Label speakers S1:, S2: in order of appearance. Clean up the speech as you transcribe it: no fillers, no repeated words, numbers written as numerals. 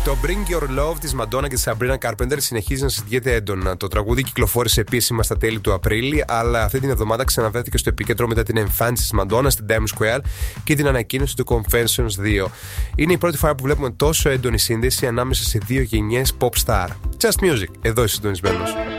S1: Το Bring Your Love της Madonna και της Sabrina Carpenter συνεχίζει να συζητιέται έντονα. Το τραγούδι κυκλοφόρησε επίσημα στα τέλη του Απρίλη, αλλά αυτή την εβδομάδα ξαναβρέθηκε στο επίκεντρο μετά την εμφάνιση της Madonna στην Times Square και την ανακοίνωση του Confessions 2. Είναι η πρώτη φορά που βλέπουμε τόσο έντονη σύνδεση ανάμεσα σε δύο γενιές pop star. Just Music, εδώ είσαι συντονισμένος.